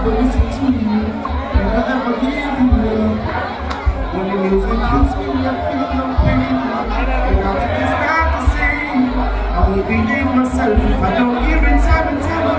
never listen to you, never ever give you love. When the music hits me, I feel no pain. Without it, it's not the same. I won't believe myself if I don't hear it time and time